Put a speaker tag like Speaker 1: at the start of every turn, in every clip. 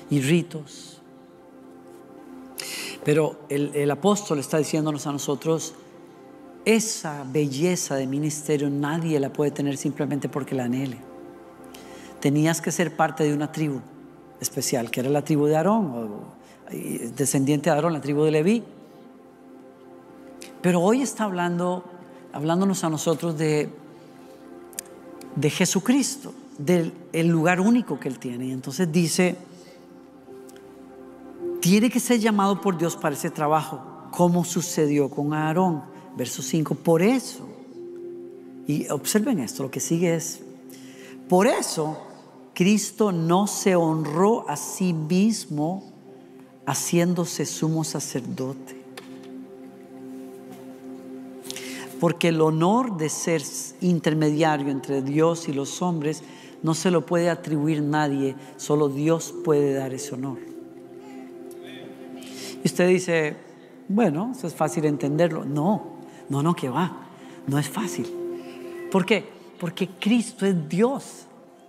Speaker 1: y ritos. Pero el apóstol está diciéndonos a nosotros, esa belleza de ministerio nadie la puede tener simplemente porque la anhele. Tenías que ser parte de una tribu especial, que era la tribu de Aarón, o descendiente de Aarón, la tribu de Leví. Pero hoy está hablándonos a nosotros de Jesucristo, del lugar único que Él tiene. Y entonces dice, tiene que ser llamado por Dios para ese trabajo, como sucedió con Aarón. Verso 5, por eso, y observen esto, lo que sigue es, por eso Cristo no se honró a sí mismo haciéndose sumo sacerdote. Porque el honor de ser intermediario entre Dios y los hombres no se lo puede atribuir nadie, solo Dios puede dar ese honor. Y usted dice, bueno, eso es fácil entenderlo. No, que va, no es fácil. ¿Por qué? Porque Cristo es Dios.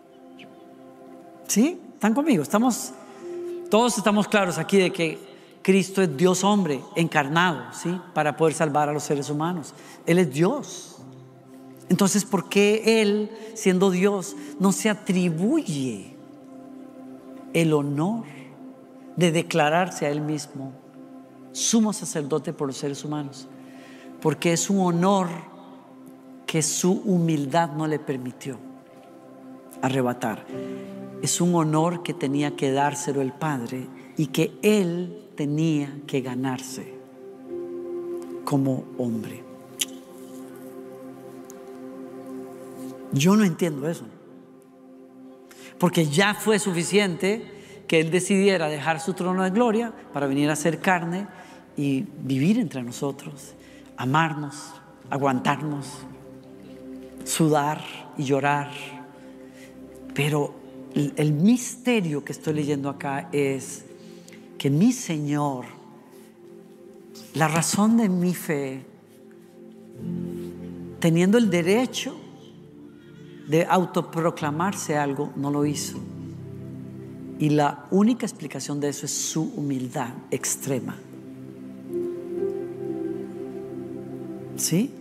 Speaker 1: ¿Sí? ¿Están conmigo? Todos estamos claros aquí de que Cristo es Dios hombre encarnado, ¿sí? Para poder salvar a los seres humanos. Él es Dios. Entonces, ¿por qué Él, siendo Dios, no se atribuye el honor de declararse a Él mismo sumo sacerdote por los seres humanos? Porque es un honor que su humildad no le permitió arrebatar. Es un honor que tenía que dárselo el Padre y que Él tenía que ganarse como hombre. Yo no entiendo eso, porque ya fue suficiente que Él decidiera dejar su trono de gloria para venir a ser carne y vivir entre nosotros, amarnos, aguantarnos, sudar y llorar. Pero el misterio que estoy leyendo acá es que mi Señor, la razón de mi fe, teniendo el derecho de autoproclamarse algo, no lo hizo. Y la única explicación de eso es su humildad extrema. ¿Sí?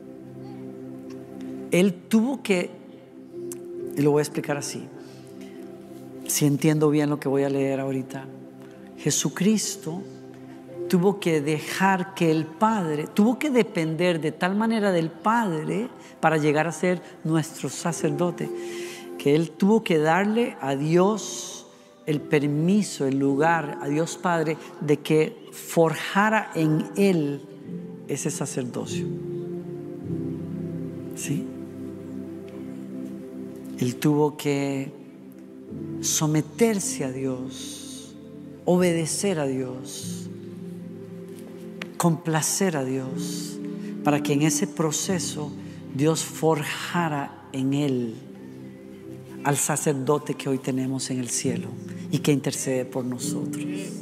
Speaker 1: Él tuvo que, y lo voy a explicar así, si entiendo bien lo que voy a leer ahorita. Jesucristo tuvo que dejar que el Padre, tuvo que depender de tal manera del Padre para llegar a ser nuestro sacerdote, que Él tuvo que darle a Dios el permiso, el lugar, a Dios Padre, de que forjara en Él ese sacerdocio. ¿Sí? Él tuvo que someterse a Dios, obedecer a Dios, complacer a Dios, para que en ese proceso Dios forjara en Él al sacerdote que hoy tenemos en el cielo y que intercede por nosotros.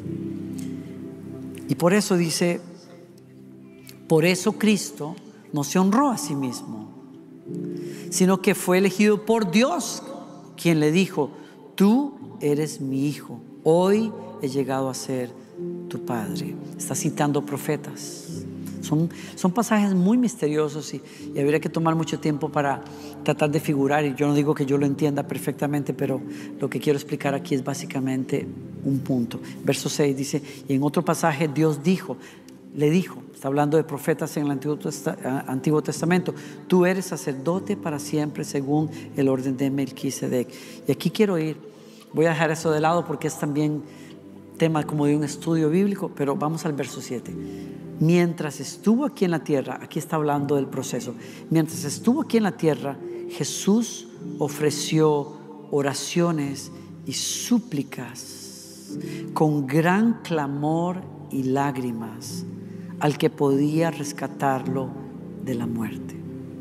Speaker 1: Y por eso dice, por eso Cristo no se honró a sí mismo, sino que fue elegido por Dios, quien le dijo, tú eres mi hijo, hoy he llegado a ser tu padre. Está citando profetas. Son pasajes muy misteriosos y habría que tomar mucho tiempo para tratar de figurar, y yo no digo que yo lo entienda perfectamente, pero lo que quiero explicar aquí es básicamente un punto. Verso 6 dice, y en otro pasaje Dios le dijo, está hablando de profetas en el Antiguo Testamento, tú eres sacerdote para siempre según el orden de Melquisedec. Y aquí voy a dejar eso de lado porque es también tema como de un estudio bíblico, pero vamos al verso 7. Mientras estuvo aquí en la tierra, aquí está hablando del proceso, mientras estuvo aquí en la tierra, Jesús ofreció oraciones y súplicas con gran clamor y lágrimas al que podía rescatarlo de la muerte.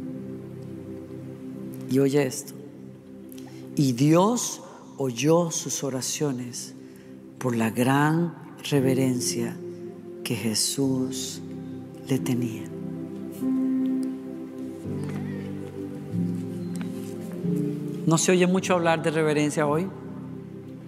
Speaker 1: Y oye esto, y Dios oyó sus oraciones por la gran reverencia que Jesús le tenía. ¿No se oye mucho hablar de reverencia hoy?